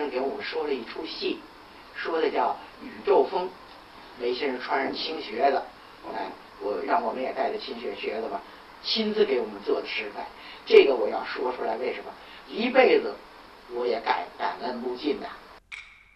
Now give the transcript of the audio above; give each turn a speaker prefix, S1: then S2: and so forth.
S1: 生给我们说了一出戏，说的叫《宇宙风》，梅先生穿上青靴子，让我们也带着青靴子吧，亲自给我们做的示范。这个我要说出来，为什么？一辈子我也感恩不尽的。